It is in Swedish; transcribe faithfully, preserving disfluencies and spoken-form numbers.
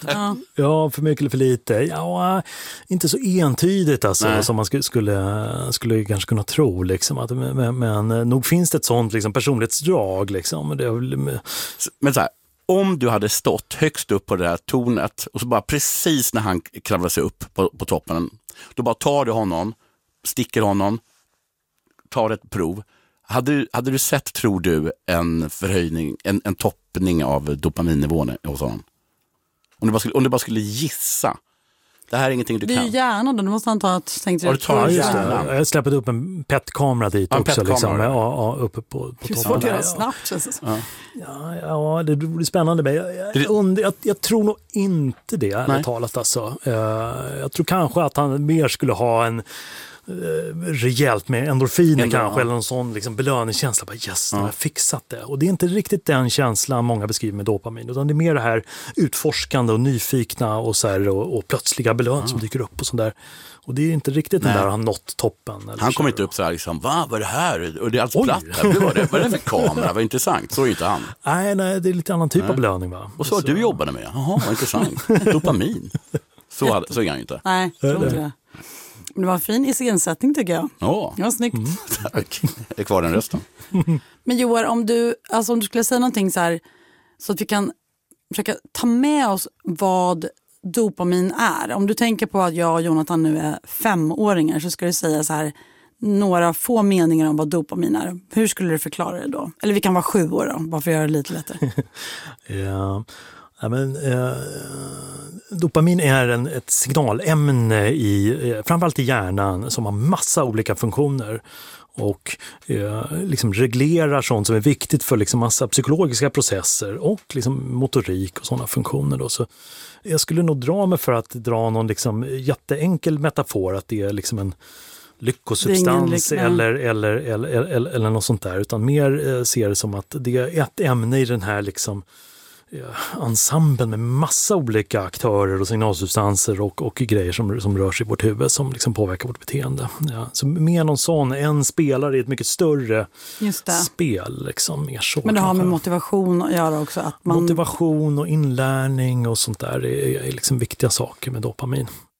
Ja. Ja, för mycket eller för lite. Ja, inte så entydigt alltså, Nej. som man skulle, skulle, skulle kanske kunna tro. Liksom, att, men, men nog finns det ett sånt liksom, personlighetsdrag. Liksom. Det är väl... Men så här, om du hade stått högst upp på det här tornet och så bara precis när han kravlar sig upp på, på toppen, då bara tar du honom, sticker honom, tar ett prov. Hade du, hade du sett, tror du, en förhöjning, en, en toppning av dopaminnivån hos honom? Om du, bara skulle, om du bara skulle gissa. Det här är ingenting du Det är kan. ju hjärnan då, du måste anta att tänkte Har du tagit Ja, just det. hjärnan? Jag har släppt upp en P E T-kamera dit Ja, en också. P E T-kamera. Liksom, ja, ja, uppe på, på Hur toppen. svårt det där, är ja. snabbt känns det som. Ja. Ja, ja, det blir spännande. Men jag, jag, Det- und, jag, jag tror nog inte det, Nej. ärligt talat. Alltså. Uh, jag tror kanske att han mer skulle ha en uh, rejält med endorfiner Ändå, kanske, ja. eller en sån liksom, belöningskänsla. Bara, yes, nu har Ja. jag fixat det. Och det är inte riktigt den känslan många beskriver med dopamin, utan det är mer det här utforskande och nyfikna och, så här, och, och plötsliga belön som dyker upp och sånt där. Och det är inte riktigt den Nej. där han nått toppen. Eller Han så. kommer inte upp så här liksom, va, vad är det här? Och det är alltså Oj. platt här. Vad var det? Vad är det för kamera? Vad intressant. Så är inte han. Nej, nej, det är lite annan typ Nej. av belöning, va? Och så har du jobbade med. Jaha, vad intressant. Dopamin. Så, hade, så är han ju inte. Nej, jag tror inte det. Men det var en fin iscensättning tycker jag. Ja, Det var snyggt. tack. Jag är kvar den rösten. Men Joar, om du, alltså om du skulle säga någonting så här, så att vi kan försöka ta med oss vad dopamin är. Om du tänker på att jag och Jonathan nu är femåringar, så ska du säga så här några få meningar om vad dopamin är. Hur skulle du förklara det då? Eller vi kan vara sju år då, bara för att göra det lite lättare. Ja, ja, men, eh, dopamin är en, ett signalämne i, eh, framförallt i hjärnan, som har massa olika funktioner och eh, liksom reglerar sånt som är viktigt för liksom massa psykologiska processer och liksom motorik och sådana funktioner. Då. Så jag skulle nog dra mig för att dra någon liksom jätteenkel metafor, att det är liksom en lyckosubstans Det är ingen lyck- eller, eller, eller, eller, eller något sånt där, utan mer eh, ser det som att det är ett ämne i den här liksom eh, ensemblen med massa olika aktörer och signalsubstanser och, och grejer som, som rör sig i vårt huvud som liksom påverkar vårt beteende. Ja, så mer någon sån, en spelare i ett mycket större Just det. spel. Liksom, mer så, Men det har kanske. med motivation att göra också. Att man... Motivation och inlärning och sånt där är, är liksom viktiga saker med dopamin.